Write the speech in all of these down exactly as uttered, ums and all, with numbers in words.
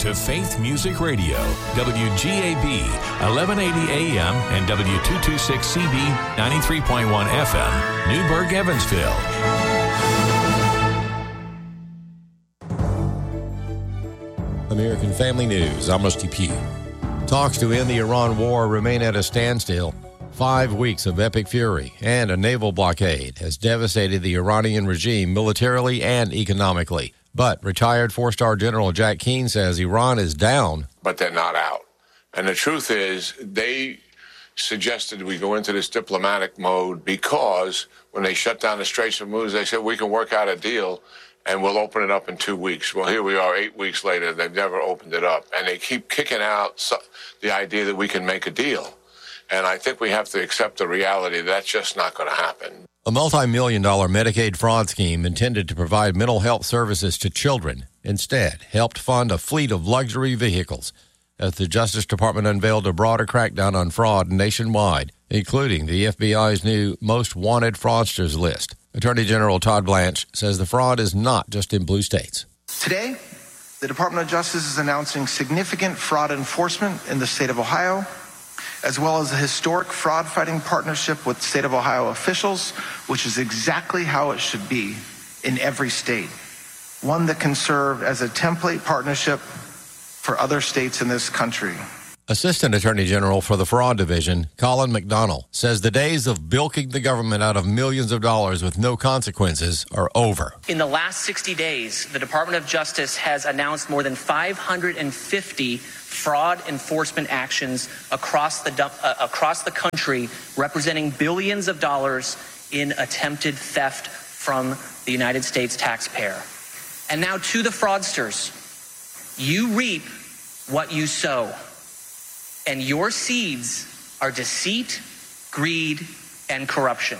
to Faith Music Radio, W G A B, eleven eighty A M and W two twenty-six C B, ninety-three point one F M, Newburgh, Evansville. American Family News, I'm Rusty Pugh. Talks to end the Iran war remain at a standstill. Five weeks of epic fury and a naval blockade has devastated the Iranian regime militarily and economically. But retired four-star General Jack Keane says Iran is down. But they're not out. And the truth is, they suggested we go into this diplomatic mode because when they shut down the Straits of Hormuz, they said we can work out a deal and we'll open it up in two weeks. Well, here we are eight weeks later. They've never opened it up. And they keep kicking out the idea that we can make a deal. And I think we have to accept the reality that that's just not going to happen. A multi-million dollar Medicaid fraud scheme intended to provide mental health services to children instead helped fund a fleet of luxury vehicles as the Justice Department unveiled a broader crackdown on fraud nationwide, including the F B I's new Most Wanted Fraudsters list. Attorney General Todd Blanche says the fraud is not just in blue states. Today, the Department of Justice is announcing significant fraud enforcement in the state of Ohio, as well as a historic fraud-fighting partnership with state of Ohio officials, which is exactly how it should be in every state. One that can serve as a template partnership for other states in this country. Assistant Attorney General for the Fraud Division, Colin McDonnell, says the days of bilking the government out of millions of dollars with no consequences are over. In the last sixty days, the Department of Justice has announced more than five hundred fifty fraud enforcement actions across the uh, across the country, representing billions of dollars in attempted theft from the United States taxpayer. And now to the fraudsters. You reap what you sow. And your seeds are deceit, greed, and corruption.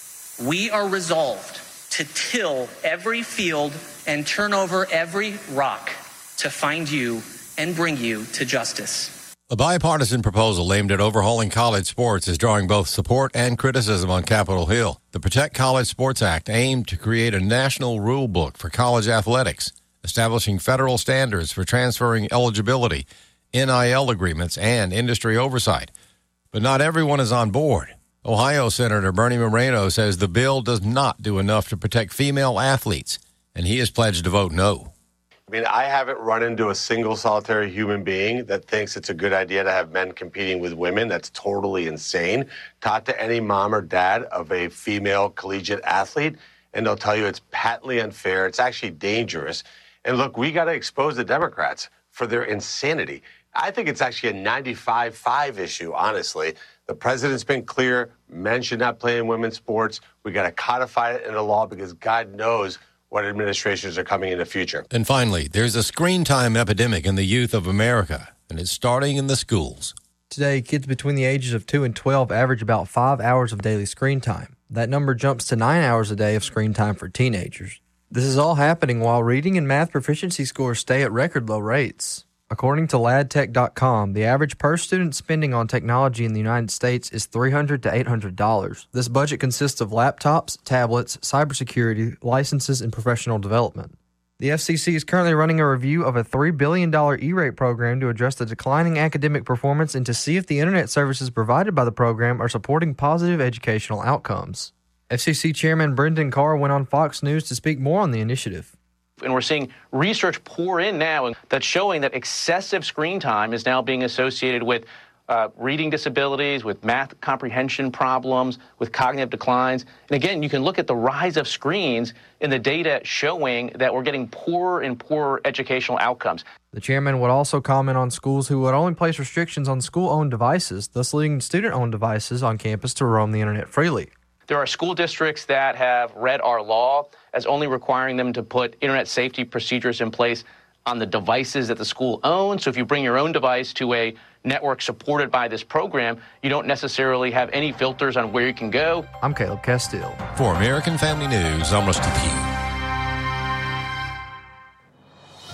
We are resolved to till every field and turn over every rock to find you and bring you to justice. A bipartisan proposal aimed at overhauling college sports is drawing both support and criticism on Capitol Hill. The Protect College Sports Act aimed to create a national rule book for college athletics, establishing federal standards for transferring eligibility, N I L agreements, and industry oversight. But not everyone is on board. Ohio Senator Bernie Moreno says the bill does not do enough to protect female athletes, and he has pledged to vote no. I mean, I haven't run into a single solitary human being that thinks it's a good idea to have men competing with women. That's totally insane. Talk to any mom or dad of a female collegiate athlete, and they'll tell you it's patently unfair. It's actually dangerous. And look, we got to expose the Democrats for their insanity. I think it's actually a ninety-five five issue, honestly. The president's been clear. Men should not play in women's sports. We got to codify it in the law because God knows what administrations are coming in the future. And finally, there's a screen time epidemic in the youth of America, and it's starting in the schools. Today, kids between the ages of two and twelve average about five hours of daily screen time. That number jumps to nine hours a day of screen time for teenagers. This is all happening while reading and math proficiency scores stay at record low rates. According to lad tech dot com, the average per-student spending on technology in the United States is three hundred dollars to eight hundred dollars. This budget consists of laptops, tablets, cybersecurity, licenses, and professional development. The F C C is currently running a review of a three billion dollars E-rate program to address the declining academic performance and to see if the internet services provided by the program are supporting positive educational outcomes. F C C Chairman Brendan Carr went on Fox News to speak more on the initiative. And we're seeing research pour in now that's showing that excessive screen time is now being associated with uh, reading disabilities, with math comprehension problems, with cognitive declines. And again, you can look at the rise of screens in the data showing that we're getting poorer and poorer educational outcomes. The chairman would also comment on schools who would only place restrictions on school-owned devices, thus leaving student-owned devices on campus to roam the internet freely. There are school districts that have read our law as only requiring them to put internet safety procedures in place on the devices that the school owns. So if you bring your own device to a network supported by this program, you don't necessarily have any filters on where you can go. I'm Caleb Castile. For American Family News, I'm Rusty Pugh.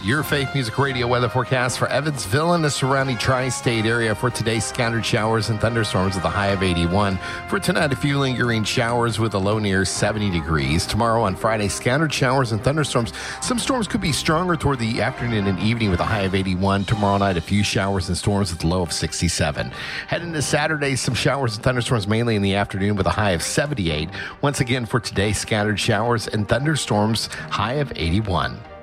Your Faith Music Radio weather forecast for Evansville and the surrounding tri-state area for today. Scattered showers and thunderstorms with a high of eighty-one. For tonight, a few lingering showers with a low near seventy degrees. Tomorrow on Friday, scattered showers and thunderstorms. Some storms could be stronger toward the afternoon and evening with a high of eighty-one. Tomorrow night, a few showers and storms with a low of sixty-seven. Heading to Saturday, some showers and thunderstorms mainly in the afternoon with a high of seventy-eight. Once again for today, scattered showers and thunderstorms, high of eighty-one.